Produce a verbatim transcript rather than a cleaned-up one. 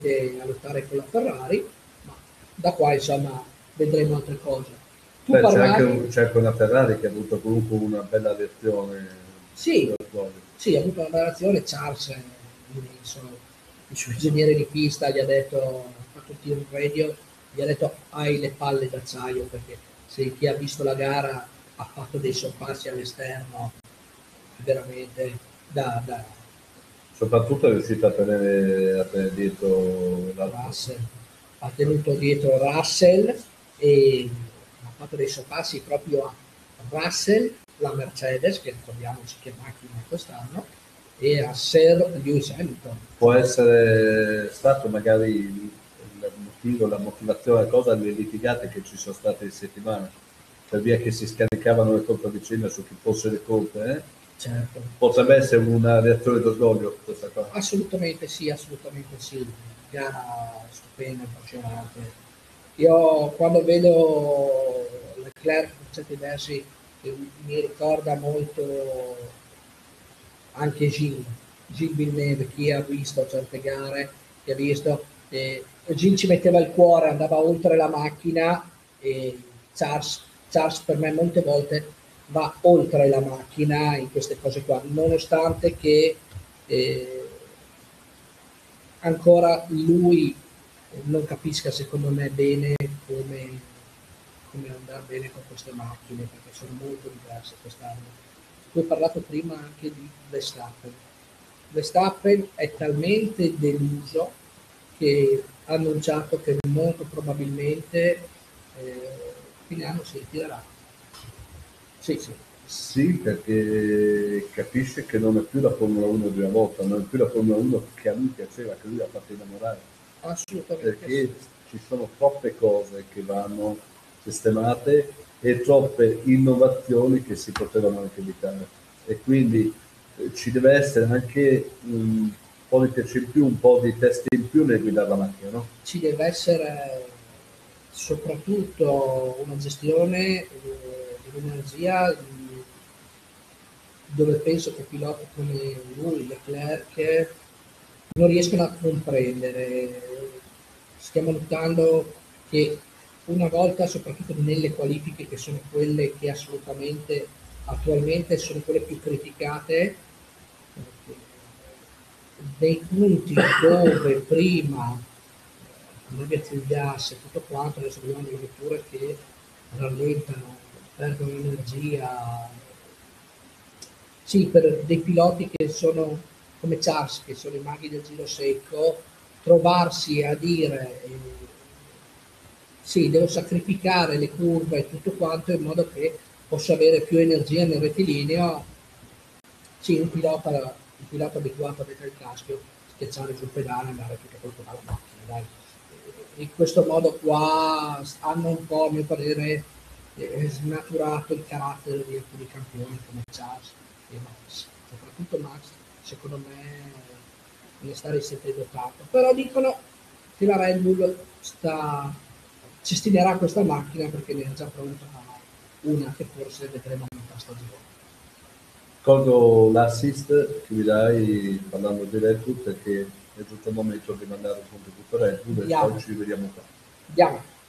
a lottare con la Ferrari, ma da qua insomma vedremo altre cose. Tu Beh, c'è, parlavi... anche un, c'è anche una Ferrari che ha avuto comunque una bella reazione. Sì, sì, ha avuto una bella reazione. Charles, eh, il suo ingegnere di pista, gli ha detto, ha fatto il tiro in radio, gli ha detto hai le palle d'acciaio, perché se chi ha visto la gara ha fatto dei sorpassi all'esterno veramente da... da soprattutto è riuscito a tenere, a tenere dietro Russell, ha tenuto dietro Russell e ha fatto dei sorpassi proprio a Russell, la Mercedes, che ricordiamoci che macchina quest'anno, e a Sir Lewis Hamilton. Può essere stato magari il motivo, la motivazione, la cosa, le litigate che ci sono state in settimana, per via che si scaricavano le colpe a vicenda su chi fosse le colpe, eh? Certo. Potrebbe essere una reazione d'orgoglio questa cosa. Assolutamente sì, assolutamente sì. Gara stupenda, appassionante. Io quando vedo Leclerc per certi versi mi ricorda molto anche Gilles, Gilles Villeneuve, chi ha visto certe gare, chi ha visto, eh, Gilles ci metteva il cuore, andava oltre la macchina e Charles, Charles per me molte volte va oltre la macchina in queste cose qua, nonostante che eh, ancora lui non capisca secondo me bene come, come andare bene con queste macchine, perché sono molto diverse quest'anno. Tu hai parlato prima anche di Verstappen. Verstappen è talmente deluso che ha annunciato che molto probabilmente eh, fine anno si ritirerà. Sì, sì. Sì, perché capisce che non è più la Formula uno di una volta, non è più la Formula uno che a lui piaceva, che lui ha fatto innamorare. Assolutamente. Perché sì. ci sono troppe cose che vanno sistemate e troppe innovazioni che si potevano anche evitare. E quindi eh, ci deve essere anche un po' di piacere in più, un po' di test in più nel guidare la macchina, no? Ci deve essere soprattutto una gestione eh, dell'energia dove penso che piloti come lui, Leclerc, non riescono a comprendere. Stiamo notando che una volta, soprattutto nelle qualifiche che sono quelle che assolutamente attualmente sono quelle più criticate, dei punti dove prima navigazione di gas e tutto quanto, adesso abbiamo delle vetture che rallentano, perdono energia. Sì, per dei piloti che sono come Charles, che sono i maghi del giro secco, trovarsi a dire eh, sì, devo sacrificare le curve e tutto quanto in modo che possa avere più energia nel rettilineo. Sì, un pilota, un pilota abituato a mettere il casco, schiacciare sul pedale e andare tutto colpo dalla macchina, dai. In questo modo qua hanno un po', a mio parere, eh, snaturato il carattere di alcuni campioni come Charles e Max. Soprattutto Max, secondo me, ne sta risentendo tanto. Però dicono che la Red Bull sta cestinerà questa macchina perché ne ha già pronta una che forse vedremo a metà stagione. Colgo l'assist che mi dai parlando di Red Bull perché è giunto il momento di mandare un contributo Red Bull e poi ci vediamo qua. Andiamo.